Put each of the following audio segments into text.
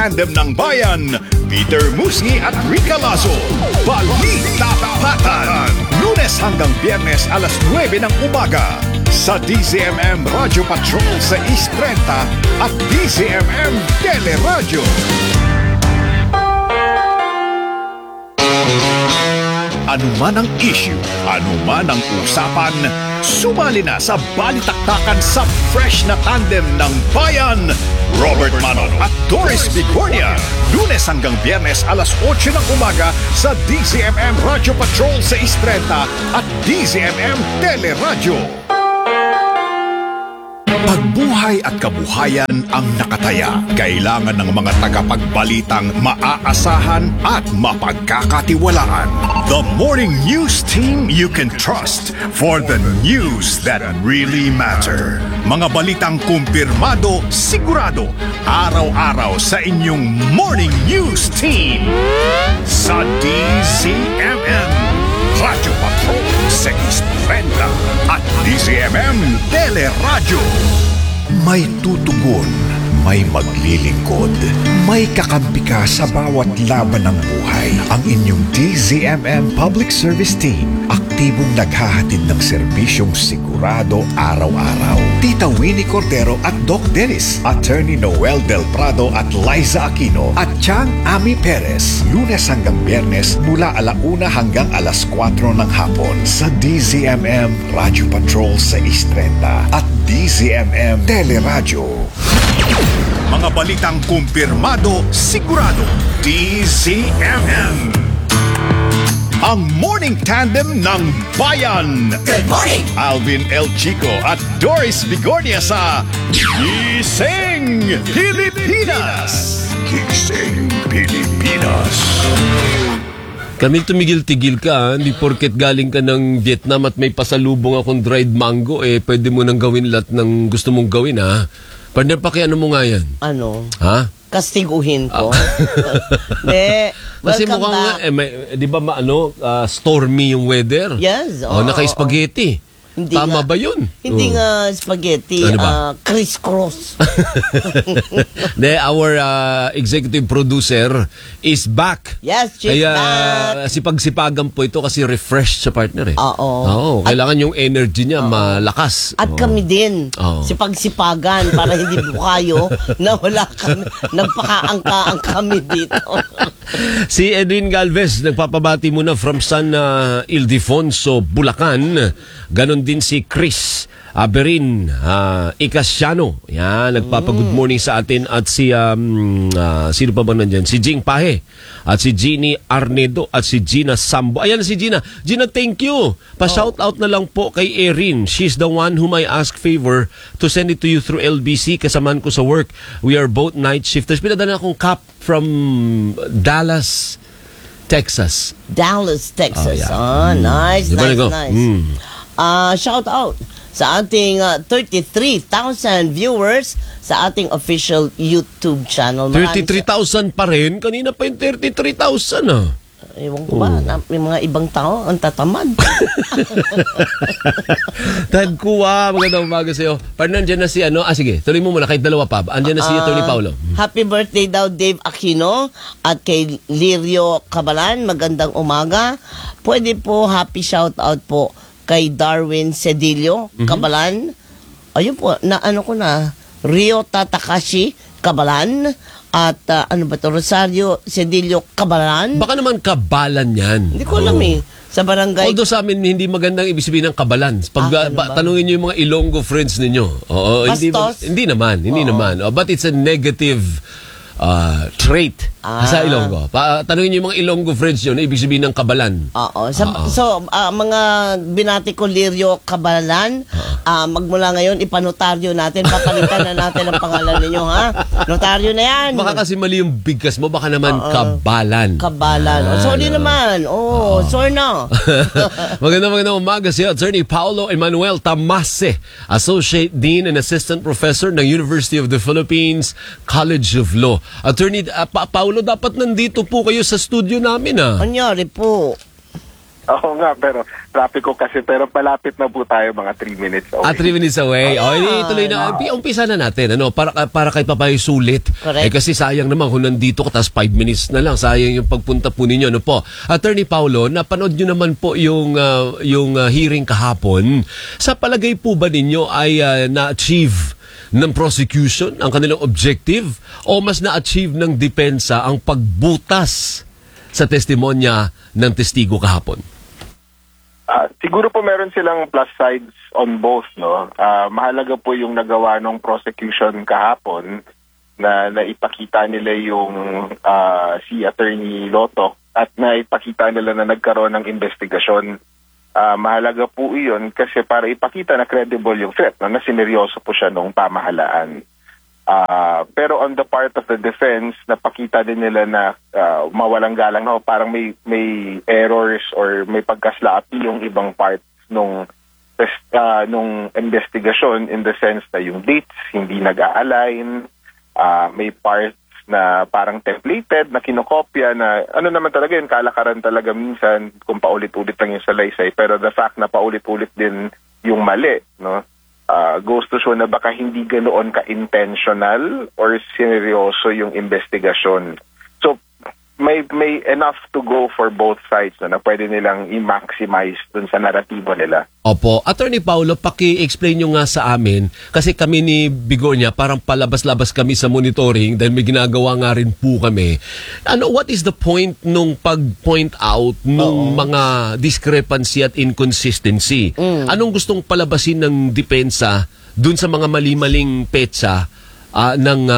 tandem ng bayan, Peter Musngi at Rica Lazo. Balita Tapatan, Lunes hanggang Biyernes alas 9 ng umaga sa DZMM Radio Patrol sa East 30 at DZMM Teleradio. Ano man ang issue, ano man ang usapan, sumali na sa balitaktakan sa fresh na tandem ng bayan, Robert Manon at Doris Bigornia. Lunes hanggang Biyernes alas 8 ng umaga sa DZMM Radio Patrol sa East 30 at DZMM Teleradio. Pagbuhay at kabuhayan ang nakataya. Kailangan ng mga tagapagbalitang maaasahan at mapagkakatiwalaan. The morning news team you can trust for the news that really matter. Mga balitang kumpirmado, sigurado, araw-araw sa inyong morning news team. Sa DZMM Radio Patrol sa East 30 at DZMM Teleradio. May tutugon, may maglilingkod, may kakampi ka sa bawat laban ng buhay. Ang inyong DZMM Public Service Team, aktibong naghahatid ng serbisyong sigurado araw-araw. Tita Winnie Cordero at Doc Dennis, Attorney Noel Del Prado at Liza Aquino, at Chang Ami Perez. Lunes hanggang Biyernes mula 1:00 hanggang 4:00 ng hapon sa DZMM Radio Patrol sa East 30 at DZMM Teleradio. Mga balitang kumpirmado, sigurado, DZMM. Ang morning tandem ng bayan. Good morning! Alvin El Chico at Doris Bigornia sa Gising Pilipinas. Gising Pilipinas. Kamil, tumigil-tigil ka, hindi porket galing ka ng Vietnam at may pasalubong akong dried mango, pwede mo nang gawin lahat ng gusto mong gawin, ha? Partner, pakiano mo nga yan? Ano? Ha? Kastiguhin ko. Kasi Welcome mukhang, back. di ba stormy yung weather? Yes. Naka-spaghetti. Tama ba yun? Hindi nga spaghetti, Ano ba? criss-cross. Our executive producer is back. Yes, she's back. Sipag-sipagan po ito kasi refreshed sa partner, Oo. Kailangan yung energy niya malakas. At kami din, sipag-sipagan para hindi bukayo na wala kami, nagpakaangkaang kami dito. Si Edwin Galvez, nagpapabati muna from San Ildefonso, Bulacan. Ganon din si Chris Aberin Icasiano. Yan, nagpapa-good morning sa atin. At si, sino pa ba nandyan? Si Jing Pahe. At si Jeannie Arnedo. At si Gina Sambo. Ayan si Gina. Gina, thank you. Pa-shout out na lang po kay Erin. She's the one whom I ask favor to send it to you through LBC. Kasamaan ko sa work. We are both night shifters. Pinadala akong cap from Dallas, Texas. Dallas, Texas. Yeah. Nice, nice. Shout out sa ating 33,000 viewers sa ating official YouTube channel. 33,000 pa rin? Kanina pa yung 33,000 Ewan ko ba, may mga ibang tao ang tatamad. Tagkuwa, magandang umaga sa'yo. Parang nandiyan na si sige, tuloy mo muna, kahit dalawa pa. Andiyan na si Tony Paulo. Happy birthday daw Dave Aquino at kay Lirio Cabalan, magandang umaga. Pwede po happy shout out po kay Darwin Cedillo Cabalan. Ayun po, Rio Tatakashi Cabalan at Rosario Cedillo Cabalan. Baka naman kabalan yan. Hindi ko alam sa barangay. Although sa amin, hindi magandang ibig sabihin ng kabalan. Pag tanungin nyo yung mga Ilonggo friends ninyo. Hindi naman. But it's a negative trait sa Ilonggo. Tanungin niyo yung mga Ilonggo friends yun, ibig sabihin ng kabalan. So, mga binati ko Lirio Cabalan, magmula ngayon, ipanotaryo natin, papalitan na natin ang pangalan ninyo, ha? Notaryo na yan. Baka kasi mali yung bigkas mo, baka naman kabalan. Kabalan. Sorry naman. Sorry na. Magandang umaga siya, Attorney Paulo Emmanuel Tamase, Associate Dean and Assistant Professor ng University of the Philippines College of Law. Attorney Paulo, dapat nandito po kayo sa studio namin, Anyari po? Oo nga, pero trapiko kasi. Pero palapit na po tayo, mga 3 minutes away. 3 minutes away. Tuloy na. Umpisa na natin. Para kay Papay sulit. Correct. Kasi sayang naman kung nandito ka, tapos 5 minutes na lang. Sayang yung pagpunta po ninyo. Ano po? Attorney Paulo, napanood nyo naman po yung hearing kahapon. Sa palagay po ba ninyo ay na-achieve ng prosecution ang kanilang objective o mas na-achieve ng depensa ang pagbutas sa testimonya ng testigo kahapon? Siguro po meron silang plus sides on both, no? Mahalaga po yung nagawa ng prosecution kahapon na naipakita nila yung si Attorney Lotto at naipakita nila na nagkaroon ng investigasyon. Mahalaga po iyon kasi para ipakita na credible yung threat, no? Na sineryoso po siya nung pamahalaan. Pero on the part of the defense, napakita din nila na mawalang galang na parang may errors or may pagkaslapi yung ibang parts nung investigation in the sense na yung dates hindi nag-a-align, may parts na parang templated na kinokopya na ano naman talaga yun, kalakaran talaga minsan kung paulit-ulit lang yung salaysay, pero the fact na paulit-ulit din yung mali, no? Goes to show na baka hindi ganoon ka-intentional or seryoso yung investigasyon. So, may enough to go for both sides na pwede nilang i-maximize dun sa naratibo nila. Opo. Attorney Paulo, paki-explain nyo nga sa amin, kasi kami ni Bigonya, parang palabas-labas kami sa monitoring dahil may ginagawa nga rin po kami. What is the point nung pag-point out nung mga discrepancy at inconsistency? Anong gustong palabasin ng depensa dun sa mga mali-maling petsa ng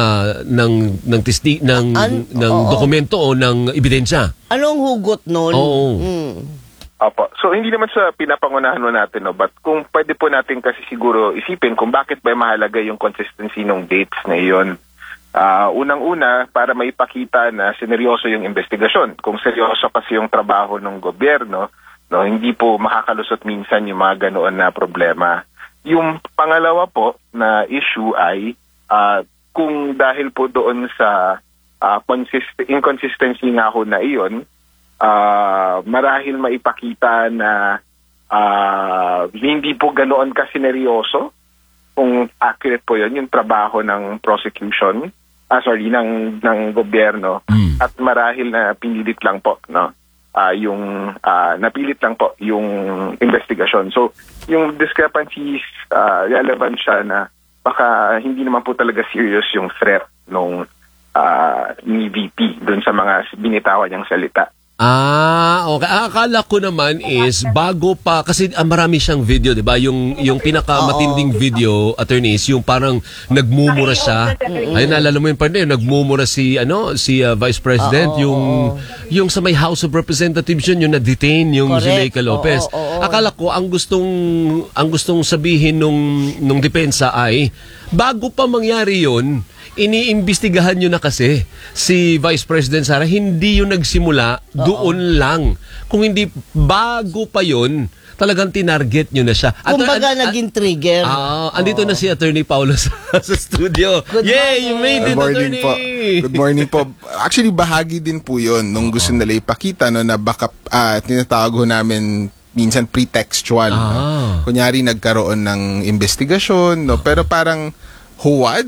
dokumento o ng ebidensya? Anong hugot nun? Oo. Opo. So, hindi naman sa pinapangunahan mo natin, no? But kung pwede po natin kasi siguro isipin kung bakit ba mahalaga yung consistency ng dates na iyon. Unang-una, para maipakita na sineryoso yung investigasyon. Kung seryoso kasi yung trabaho ng gobyerno, no, hindi po makakalusot minsan yung mga ganoon na problema. Yung pangalawa po na issue ay kung dahil po doon sa inconsistency nga ho na iyon, marahil maipakita na hindi po ganoon kasineryoso kung accurate po yun yung trabaho ng prosecution, ng gobyerno, at marahil na pinilit lang po, no? Napilit lang po yung investigasyon. So, yung discrepancies, relevant siya na baka hindi naman po talaga serious yung threat nung ni VP dun sa mga binitawan niyang salita. Okay. Akala ko naman is bago pa, kasi marami siyang video, di ba? Yung pinakamatinding video, attorneys, yung parang nagmumura siya. Ay, naalala mo yung part na yun, nagmumura si Vice President, yung sa may House of Representatives yun, yung na-detain, yung Zuleika Lopez. Akala ko, ang gustong sabihin nung depensa ay, bago pa mangyari yun, iniimbestigahan nyo na kasi si Vice President Sara, hindi yun nagsimula, doon lang. Kung hindi, bago pa yun, talagang tinarget nyo na siya. Kumbaga naging trigger. Andito na si Attorney Paulo sa studio. You made it, Attorney! Good morning po. Actually, bahagi din po yun nung gusto nila ipakita, no, na baka tinatawag ho namin minsan pretextual. No? Kunyari, nagkaroon ng investigasyon, no? Pero parang huwad,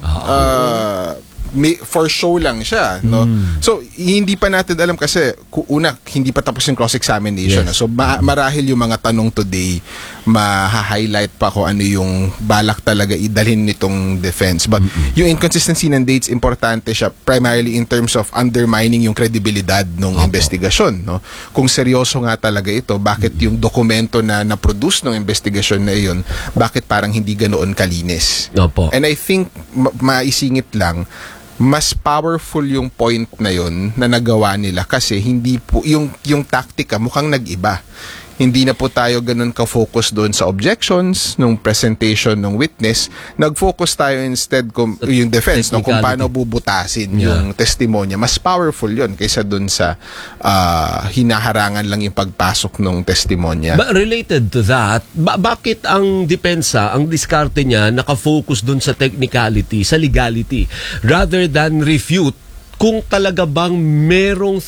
for show lang siya, no? So, hindi pa natin alam kasi, una, hindi pa tapos yung cross-examination. Yes. So, marahil yung mga tanong today, ma-highlight pa kung ano yung balak talaga idalhin nitong defense. But yung inconsistency ng dates, importante siya primarily in terms of undermining yung credibilidad ng investigasyon, no? Kung seryoso nga talaga ito, bakit yung dokumento na na-produce ng investigasyon na iyon, bakit parang hindi ganoon kalinis? And I think, maisingit lang, mas powerful yung point na yun na nagawa nila kasi hindi po yung taktika mukhang nag-iba. Hindi na po tayo ganun ka-focus doon sa objections nung presentation ng witness. Nag-focus tayo instead yung defense kung paano bubutasin yung testimonya. Mas powerful yun kaysa doon sa hinaharangan lang yung pagpasok ng testimonya. But related to that, bakit ang depensa, ang diskarte niya, nakafocus doon sa technicality, sa legality, rather than refute kung talaga bang merong threat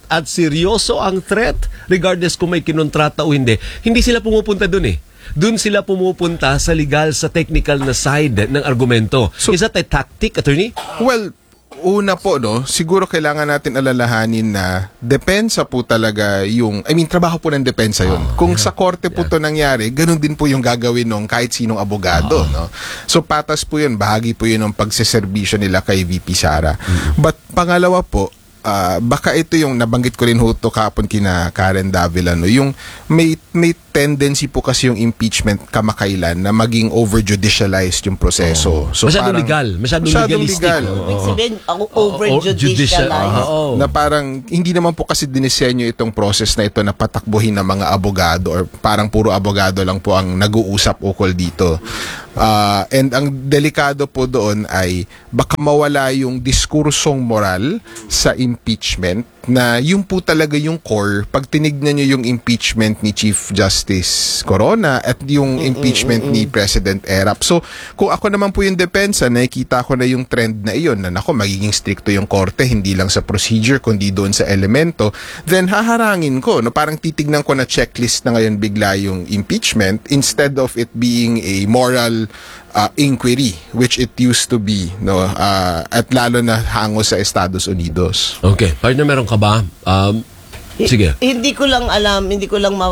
at seryoso ang threat, regardless kung may kinontrata o hindi sila pumupunta dun eh. Dun sila pumupunta sa legal, sa technical na side ng argumento. So, is that a tactic, attorney? Well, una po, no, siguro kailangan natin alalahanin na depensa po talaga trabaho po ng depensa yun. Kung sa korte po to nangyari, ganun din po yung gagawin ng kahit sinong abogado, no. So patas po yun, bahagi po yun ng pagseserbisyo nila kay VP Sara. But pangalawa po, baka ito yung nabanggit ko rin ho to kahapon kina Karen Davila, no, yung may tendency po kasi yung impeachment kamakailan na maging over-judicialized yung proseso. So Masyadong parang- legal. Masyadong legalistic. legal. Ibig sabihin, Judicial. over-judicialized. Na parang hindi naman po kasi dinisenyo itong process na ito na patakbuhin ng mga abogado or parang puro abogado lang po ang nag-uusap ukol dito. And ang delikado po doon ay baka mawala yung diskursong moral sa impeachment na yung po talaga yung core pag tinignan nyo yung impeachment ni Chief Justice Corona at yung impeachment ni President Erap. So, kung ako naman po yung depensa, nakikita ko na yung trend na iyon na nako, magiging stricto yung korte, hindi lang sa procedure, kundi doon sa elemento, then haharangin ko. No? Parang titignan ko na checklist na ngayon bigla yung impeachment instead of it being a moral inquiry, which it used to be, no, at lalo na hango sa Estados Unidos. Okay. Partner, meron ka ba? Sige. Hindi ko lang alam, hindi ko lang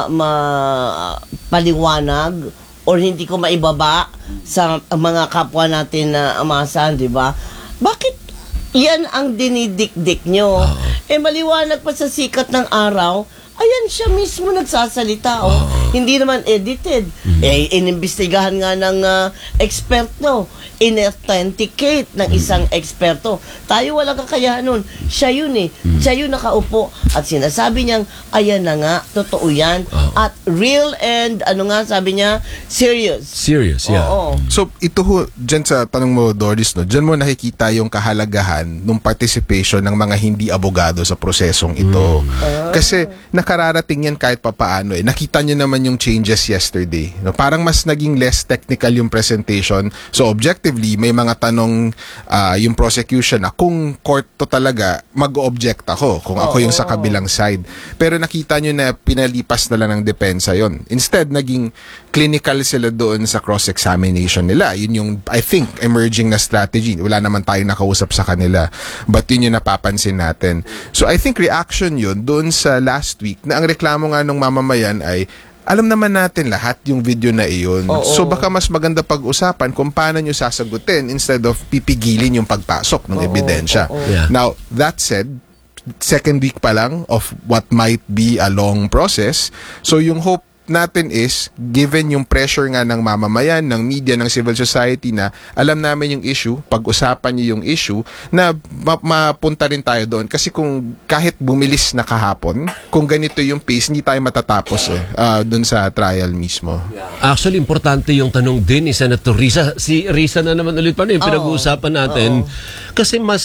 paliwanag or hindi ko maibaba sa mga kapwa natin na amasan, di ba? Bakit yan ang dinidikdik nyo? Maliwanag pa sa sikat ng araw, ayan siya mismo nagsasalita, hindi naman edited. Inimbestigahan nga ng eksperto, in-authenticate ng isang eksperto. Tayo walang kakayahan nun. Siya yun eh. Siya yun nakaupo at sinasabi niyang, ayan na nga, totoo yan. At real and, sabi niya, serious. Serious, yeah. Oo. So, ito ho, dyan sa tanong mo, Doris, no, dyan mo nakikita yung kahalagahan ng participation ng mga hindi abogado sa prosesong ito. Kasi, nakararating yan kahit papaano eh. Nakita nyo naman yung changes yesterday. No, parang mas naging less technical yung presentation. So, objectively, may mga tanong yung prosecution na kung court to talaga, mag-object ako kung ako yung sa kabilang side. Pero nakita nyo na pinalipas na lang ng depensa yon. Instead, naging clinical sila doon sa cross-examination nila. Yun yung, I think, emerging na strategy. Wala naman tayong nakausap sa kanila. But yun yung napapansin natin. So, I think reaction yun doon sa last week na ang reklamo nga ng mamamayan ay alam naman natin lahat yung video na iyon. So baka mas maganda pag-usapan kung paano nyo sasagutin instead of pipigilin yung pagpasok ng ebidensya. Yeah. Now, that said, second week pa lang of what might be a long process. So yung hope natin is, given yung pressure nga ng mamamayan, ng media, ng civil society na alam namin yung issue, pag-usapan nyo yung issue, na mapunta rin tayo doon. Kasi kung kahit bumilis na kahapon, kung ganito yung pace, hindi tayo matatapos doon sa trial mismo. Actually, importante yung tanong din ni Senator Risa. Si Risa na naman ulit pa yung pinag-uusapan natin. Kasi mas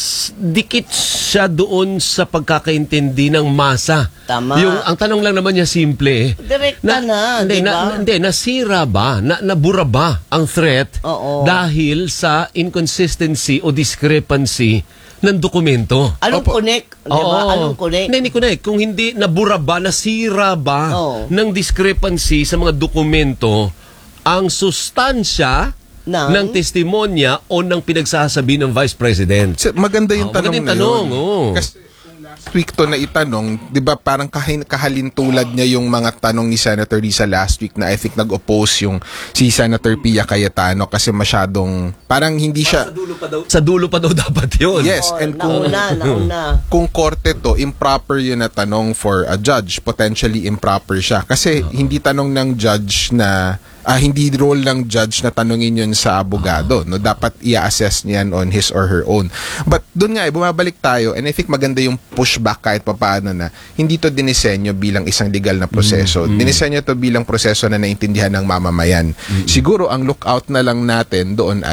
dikit siya doon sa pagkakaintindi ng masa. Tama. Ang tanong lang naman niya simple. Direkta na, di ba? Hindi, nasira ba? Nabura ba ang threat dahil sa inconsistency o discrepancy ng dokumento? Anong connect? Di ba? Anong connect? Hindi connect. Kung hindi, nabura ba, nasira ba ng discrepancy sa mga dokumento ang sustansya ng testimonya o ng pinagsasabi ng Vice President? Maganda yung tanong magandang na tanong, yun. Kasi last week to na itanong, di ba parang kahalintulad niya yung mga tanong ni Senator Risa last week na I think nag-oppose yung si Senator Pia Cayetano kasi masyadong parang hindi siya... Sa dulo pa daw dapat yun. Yes, and nauna. kung korte to, improper yun na tanong for a judge. Potentially improper siya. Kasi hindi tanong ng judge na hindi role ng judge na tanungin yun sa abogado. No? Dapat i-assess niyan on his or her own. But doon nga, bumabalik tayo and I think maganda yung pushback kahit papaano na hindi to dinisenyo bilang isang legal na proseso. Dinisenyo to bilang proseso na naintindihan ng mamamayan. Siguro ang lookout na lang natin doon ay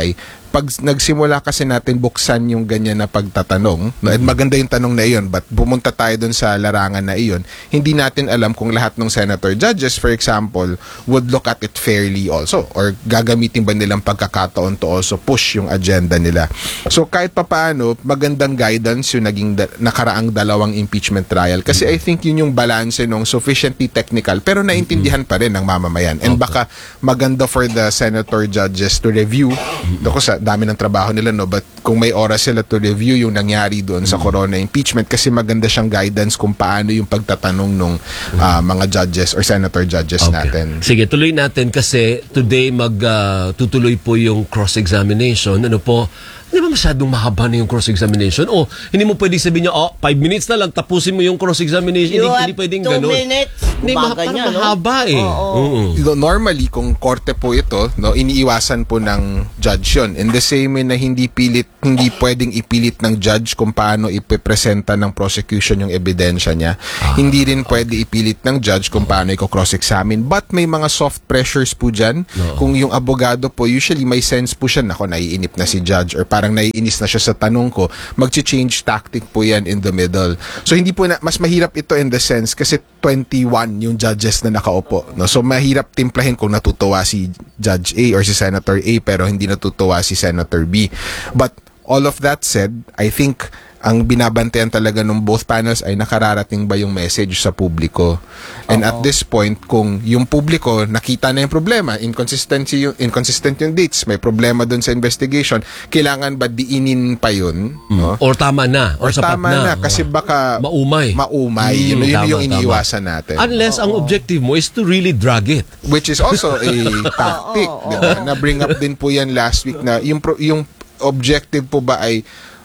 pag nagsimula kasi natin buksan yung ganyan na pagtatanong, no, at maganda yung tanong na iyon, but bumunta tayo dun sa larangan na iyon, hindi natin alam kung lahat ng senator judges, for example, would look at it fairly also, or gagamitin ba nilang pagkakataon to also push yung agenda nila. So kahit papaano, magandang guidance yung naging nakaraang dalawang impeachment trial, kasi I think yun yung balance nung sufficiently technical, pero naintindihan pa rin ng mamamayan. And baka maganda for the senator judges to review, doko sa dami ng trabaho nila, no, but kung may oras sila to review yung nangyari doon sa corona impeachment, kasi maganda siyang guidance kung paano yung pagtatanong ng mga judges or senator judges natin. Sige, tuloy natin kasi today tutuloy po yung cross-examination. Ano po, hindi ba masyadong mahaba na yung cross-examination? O, hindi mo pwedeng sabihin niya, 5 minutes na lang, tapusin mo yung cross-examination. Hindi pwedeng 2 ganun. minutes. Hindi, parang Niya, no? mahaba eh. Normally, kung korte po ito, no, iniiwasan po ng judge yun. In the same way na hindi pwedeng ipilit ng judge kung paano ipipresenta ng prosecution yung ebidensya niya. Hindi rin pwede ipilit ng judge kung paano i-cross-examine. But may mga soft pressures po dyan. Kung yung abogado po, usually may sense po siya, nako, naiinip na si judge, or parang naiinis na siya sa tanong ko, mag-change tactic po yan in the middle. So hindi po mas mahirap ito in the sense kasi 21 yung judges na nakaupo, no? So mahirap timplahin kung natutuwa si Judge A or si Senator A pero hindi natutuwa si Senator B. But all of that said, I think ang binabantayan talaga ng both panels ay nakararating ba yung message sa publiko. And at this point, kung yung publiko nakita na yung problema, inconsistent yung dates, may problema dun sa investigation, kailangan ba diinin pa yun? No? Or tama na. Or sapat tama na kasi baka maumay. Yun Tama, yung iniiwasan natin. Unless ang objective mo is to really drag it. Which is also a tactic, diba? Na-bring up din po yan last week na yung objective po ba ay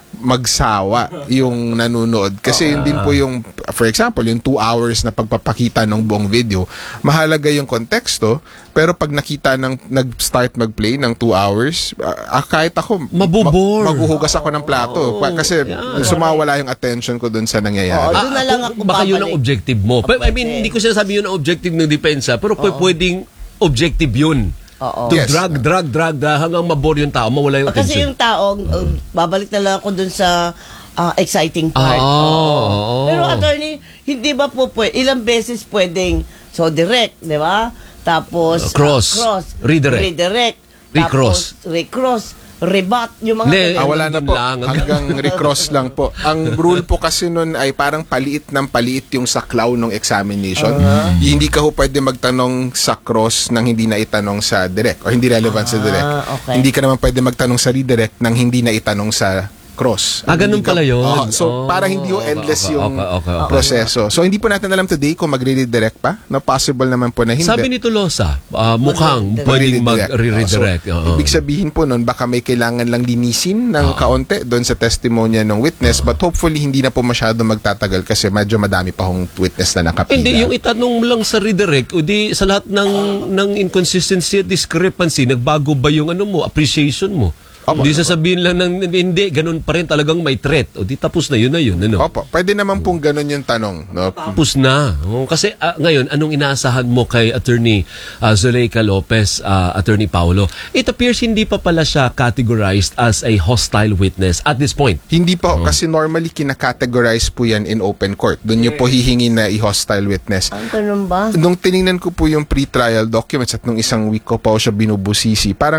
magsawa yung nanonood. Kasi yun din po yung, for example, yung 2 hours na pagpapakita ng buong video, mahalaga yung konteksto, pero pag nakita nag-start mag-play ng 2 hours, kahit ako, maghuhugas ako ng plato. Kasi sumawala yung attention ko dun sa nangyayari. Doon na lang ako baka yun babalik. ang objective mo. I mean, hindi ko sinasabi yun ang objective ng depensa, pero pwedeng objective yun. To Yes. drag hanggang mabore yung tao, mawala yung Kasi attention. yung tao, babalik na lang ako dun sa exciting part. Pero attorney, hindi ba po ilang beses pwedeng direct, di ba? Tapos Cross. Redirect. Recross. Tapos recross. Rebat. Yung mga Hindi, Wala na po. lang. Hanggang recross lang po. Ang rule po kasi nun ay parang paliit yung saklaw ng examination. Hindi ka ho pwede magtanong sa cross nang hindi na itanong sa direct or hindi relevant sa direct. Okay. Hindi ka naman pwede magtanong sa redirect nang hindi na itanong sa cross. Ganun pala yun. So, para hindi ho endless yung okay. proseso. So, hindi po natin alam today kung magre-redirect pa. No, possible naman po na hindi. Sabi ni Tolosa, mukhang pwedeng mag-redirect. So, ibig sabihin po nun, baka may kailangan lang linisin ng kaunti doon sa testimonya ng witness, but hopefully hindi na po masyado magtatagal kasi medyo madami pa hong witness na nakapila. Hindi, yung itanong lang sa redirect, o di sa lahat ng inconsistency at discrepancy, nagbago ba yung appreciation mo? Hindi sasabihin lang ng hindi, ganun pa rin talagang may threat. O di tapos na yun. Ano? Opo, pwede naman pong ganun yung tanong. No? Tapos na. Kasi ngayon, anong inaasahan mo kay Attorney Zuleika Lopez, Attorney Paulo? It appears hindi pa pala siya categorized as a hostile witness at this point. Hindi po, kasi normally kinakategorize po yan in open court. Doon nyo po hihingin na i-hostile witness. ganun ba? Nung tiningnan ko po yung pre-trial documents at nung isang week ko pa siya binubusisi, parang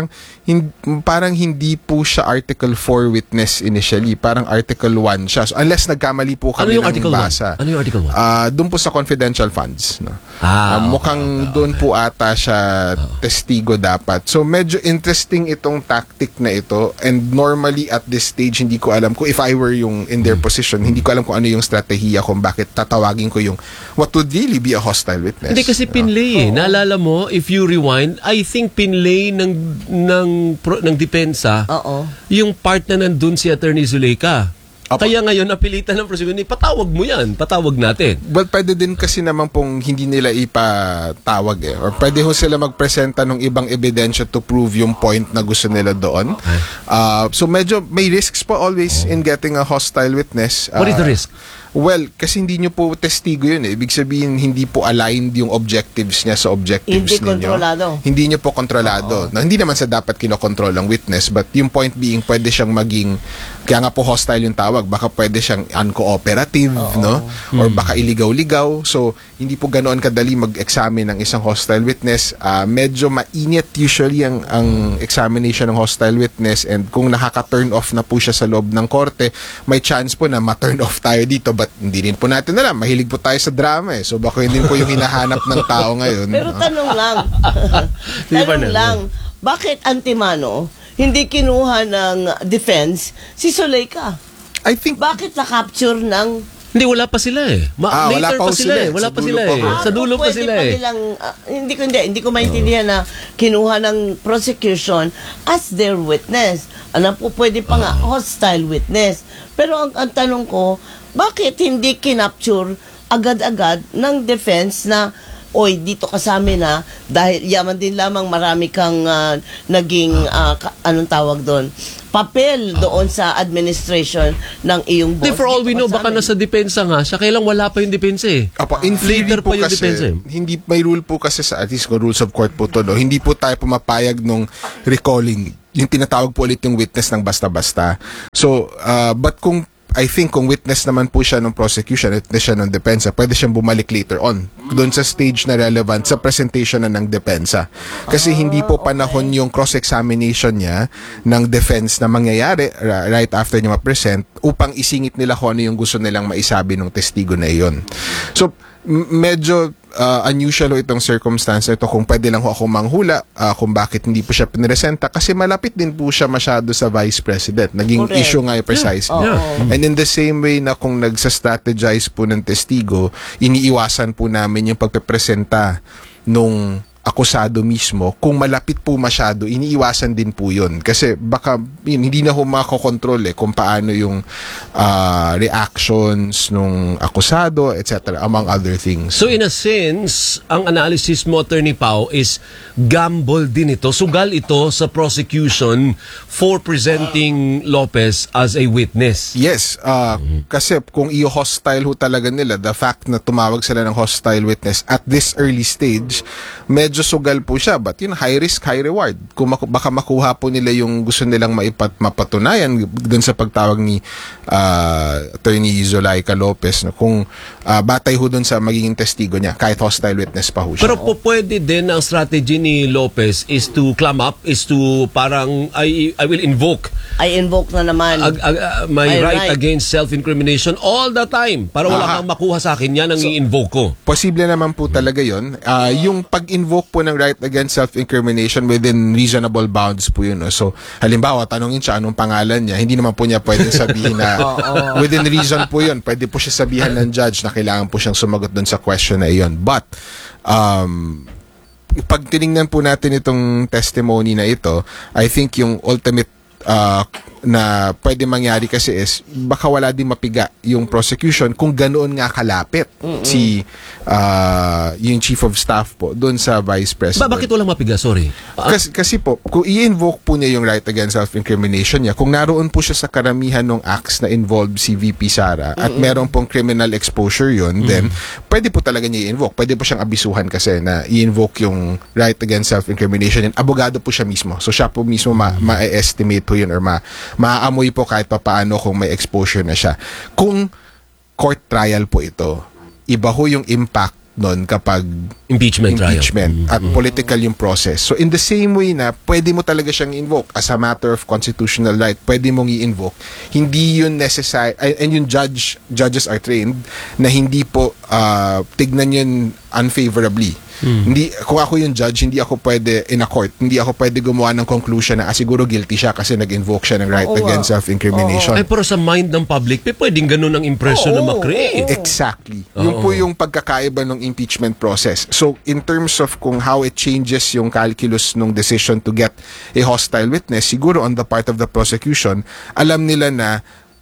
hindi po siya Article 4 witness initially. Parang Article 1 siya. So, unless nagkamali po kami Ano yung ng Article 1? basa. Ano yung Article 1? Doon po sa confidential funds. No? Mukhang okay. doon po ata siya testigo dapat. So medyo interesting itong tactic na ito, and normally at this stage hindi ko alam kung if I were yung in their position, hindi ko alam kung ano yung strategiya kung bakit tatawagin ko yung what would really be a hostile witness. Hindi kasi pinlay eh. Naalala mo, if you rewind, I think pinlay ng depensa Oo. yung part na nandun si Attorney Zuleika. Apo. Kaya ngayon, napilitan ng prosecution, patawag mo yan, patawag natin. Well, pwede din kasi naman pong hindi nila ipatawag Or pwede ho sila magpresenta ng ibang ebidensya to prove yung point na gusto nila doon. So medyo may risks po always in getting a hostile witness. What is the risk? Well, kasi hindi nyo po testigo yun eh. Ibig sabihin, hindi po aligned yung objectives niya sa objectives Hindi ninyo. kontrolado. Hindi nyo po kontrolado. Na, hindi naman sa dapat kinokontrol ang witness, but yung point being, pwede siyang maging, kaya nga po hostile yung tawag, baka pwede siyang uncooperative, no? Or baka iligaw-ligaw. So, hindi po ganoon kadali mag-examine ng isang hostile witness. Medyo mainit usually ang examination ng hostile witness, and kung nakaka-turn off na po siya sa loob ng korte, may chance po na ma-turn off tayo dito, but hindi rin po natin alam. Mahilig po tayo sa drama eh. So baka yun din po yung hinahanap ng tao ngayon. Pero tanong lang. Di ba tanong na? lang. Bakit Antimano hindi kinuha ng defense si Zuleika? I think Bakit na-capture ng... Hindi, wala pa sila eh. wala Later pa pa ho sila sila eh. Wala Sa pa dulo sila pa eh. ho. Sa dulo pa pwede sila pa eh. nilang, hindi ko maintindihan na kinuha ng prosecution as their witness. Alam po, pwede pa nga hostile witness. Pero ang tanong ko, bakit hindi kinapture agad-agad ng defense na oy, dito ka sa amin na dahil yaman din lamang marami kang naging, anong tawag doon, papel doon sa administration ng iyong boss. Hindi, for all we Dito know, ka sa baka amin. nasa depensa nga siya. Kailang wala pa yung depensa eh. Apo, in theory Later po pa yung kasi, depensa eh. hindi, may rule po kasi sa, at least kung rules of court po to, no? Hindi po tayo pumapayag nung recalling, yung tinatawag po ulit yung witness ng basta-basta. So, but I think kung witness naman po siya ng prosecution, witness siya ng depensa, pwede siyang bumalik later on doon sa stage na relevant sa presentation na ng depensa. Kasi hindi po panahon yung cross-examination niya ng defense na mangyayari right after niya ma-present upang isingit nila kung ano yung gusto nilang maisabi ng testigo na iyon. So, medyo unusual itong circumstance ito kung pwede lang ako manghula kung bakit hindi po siya pinresenta kasi malapit din po siya masyado sa vice president. Naging Correct. issue nga precisely. Yeah. And in the same way na kung nagsa-strategize po ng testigo, iniiwasan po namin yung pagpepresenta nung akusado mismo. Kung malapit po masyado, iniiwasan din po yun. Kasi baka hindi na ho makokontrol kung paano yung reactions nung akusado, etc. among other things. So in a sense, ang analysis mo, Attorney Pao, is gamble din ito. Sugal ito sa prosecution for presenting Lopez as a witness. Yes, kasi kung i-hostile ho talaga nila, the fact na tumawag sila ng hostile witness at this early stage, medyo sugal po siya. But yun, high risk, high reward. Kung baka makuha po nila yung gusto nilang mapatunayan dun sa pagtawag ni Attorney Zuleika Lopez, no? Kung batay ho dun sa magiging testigo niya, kahit hostile witness pa ho siya. Pero po pwede din ang strategy ni Lopez is to clam up, is to parang I will invoke I invoke na naman. my My right right. against self-incrimination all the time. Para wala kang makuha sa akin, yan ang i-invoke ko. Posible naman po talaga yun. Yung pag-invoke po ng right against self-incrimination within reasonable bounds po yun. No? So, halimbawa, tanongin siya anong pangalan niya. Hindi naman po niya pwedeng sabihin na within reason po yun. Pwede po siya sabihan ng judge na kailangan po siyang sumagot dun sa question na iyon. But, pag tinignan po natin itong testimony na ito, I think yung ultimate na pwede mangyari kasi is baka wala din mapiga yung prosecution kung ganoon nga kalapit si yung chief of staff po doon sa vice president. Bakit walang mapiga? Sorry. Kasi po, kung i-invoke po niya yung right against self-incrimination niya, kung naroon po siya sa karamihan ng acts na involved si VP Sara at meron pong criminal exposure yun, then pwede po talaga niya i-invoke. Pwede po siyang abisuhan kasi na i-invoke yung right against self-incrimination. And abogado po siya mismo. So siya po mismo ma-estimate po yun or maaamoy po kahit papaano kung may exposure na siya. Kung court trial po ito, iba ho yung impact nun kapag Impeachment trial. at political yung process. So in the same way na pwede mo talaga siyang invoke as a matter of constitutional right, pwede mong i-invoke. Hindi yun necessary, and yung judges are trained na hindi po tignan yun unfavorably. Hindi, kung ako yung judge, hindi ako pwede in a court, hindi ako pwede gumawa ng conclusion na siguro guilty siya kasi nag-invoke siya ng right against self-incrimination. Ay, pero sa mind ng public, pwedeng ganun ang impression na makreate. Exactly. Yung po yung pagkakaiba ng impeachment process. So, in terms of kung how it changes yung calculus ng decision to get a hostile witness, siguro on the part of the prosecution, alam nila na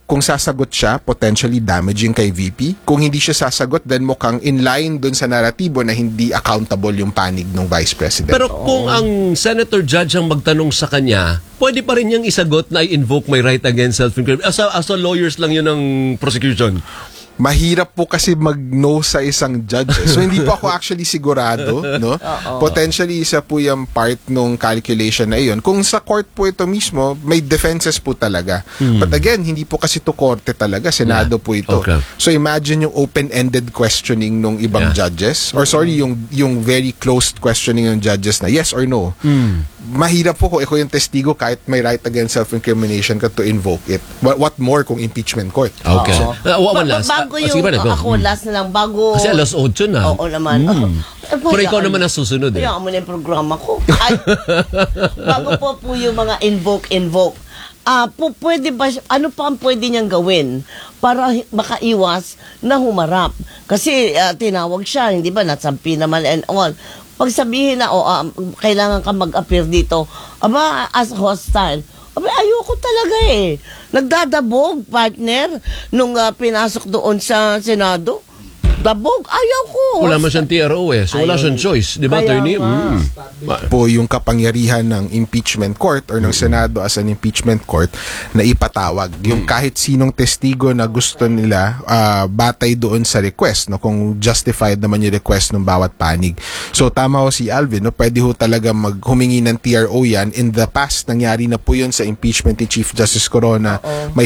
kung sasagot siya, potentially damaging kay VP. Kung hindi siya sasagot, then mukhang in line dun sa naratibo na hindi accountable yung panig ng Vice President. Pero kung ang Senator Judge ang magtanong sa kanya, pwede pa rin niyang isagot na I-invoke my right against self-incrimination. As a lawyers lang yun ng prosecution. Mahirap po kasi mag-no sa isang judge. So hindi po ako actually sigurado, no? Potentially isa po yung part nung calculation na iyon. Kung sa court po ito mismo, may defenses po talaga. But again, hindi po kasi to korte talaga, Senado po ito. Okay. So imagine yung open-ended questioning nung ibang judges, or sorry, yung very closed questioning ng judges na yes or no. Mahirap po kung ikaw yung testigo kahit may right against self-incrimination ka to invoke it. What more kung impeachment court? Okay. So, One last. Bago Sige yung, ba, go. ako last na lang, bago... Kasi alas 8 na. Oo naman. Pero ikaw naman ang susunod eh. Kaya mo na yung programa ko. Ay, bago po yung mga invoke. Pwede ba, ano pa ang pwede niyang gawin para makaiwas na humarap? Kasi tinawag siya, hindi ba, natsampi naman and all. Pag sabihin na, kailangan ka mag-appear dito, as hostile, ayoko talaga eh. Nagdadabog, partner, nung pinasok doon sa Senado. Dabog, ayaw ko. Wala man siyang TRO eh. So wala Ayaw. siyang choice. Di ba, Kaya attorney? nga. po yung kapangyarihan ng impeachment court or ng Senado as an impeachment court na ipatawag. Yung kahit sinong testigo na gusto nila batay doon sa request, no, kung justified naman yung request ng bawat panig. So tama ho si Alvin, no, pwede ho talaga humingi ng TRO yan. In the past, nangyari na po yun sa impeachment ni Chief Justice Corona. May